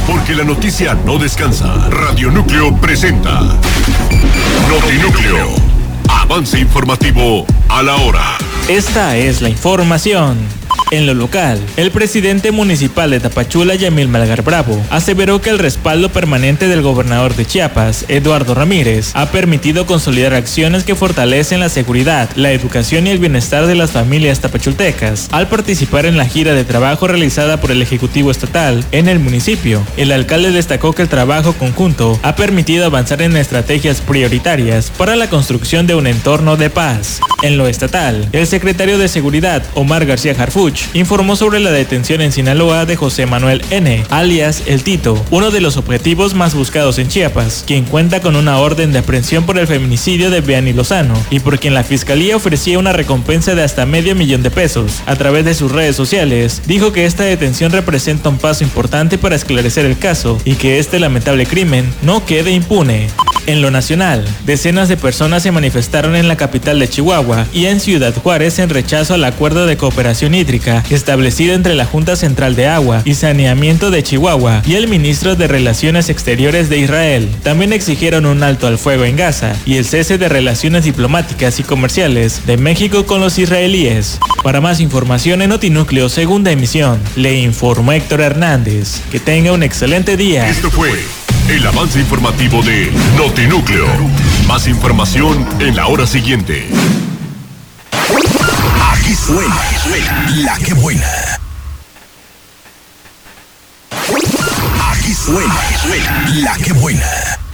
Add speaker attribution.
Speaker 1: Porque la noticia no descansa. Radio Núcleo presenta Notinúcleo. Avance informativo a la hora.
Speaker 2: Esta es la información. En lo local, el presidente municipal de Tapachula, Yamil Melgar Bravo, aseveró que el respaldo permanente del gobernador de Chiapas, Eduardo Ramírez, ha permitido consolidar acciones que fortalecen la seguridad, la educación y el bienestar de las familias tapachultecas. Al participar en la gira de trabajo realizada por el Ejecutivo Estatal en el municipio, el alcalde destacó que el trabajo conjunto ha permitido avanzar en estrategias prioritarias para la construcción de un entorno de paz. En lo estatal, el secretario de Seguridad, Omar García Harfuch, informó sobre la detención en Sinaloa de José Manuel N., alias El Tito, uno de los objetivos más buscados en Chiapas, quien cuenta con una orden de aprehensión por el feminicidio de Vianney Lozano y por quien la fiscalía ofrecía una recompensa de hasta $500,000. A través de sus redes sociales, dijo que esta detención representa un paso importante para esclarecer el caso y que este lamentable crimen no quede impune. En lo nacional, decenas de personas se manifestaron en la capital de Chihuahua y en Ciudad Juárez en rechazo al acuerdo de cooperación hídrica establecido entre la Junta Central de Agua y Saneamiento de Chihuahua y el ministro de Relaciones Exteriores de Israel. También exigieron un alto al fuego en Gaza y el cese de relaciones diplomáticas y comerciales de México con los israelíes. Para más información en Notinúcleo, segunda emisión, le informó Héctor Hernández. Que tenga un excelente día.
Speaker 1: Esto fue el avance informativo de Notinúcleo. Más información en la hora siguiente.
Speaker 3: Aquí suena la que buena. Aquí suena la que buena.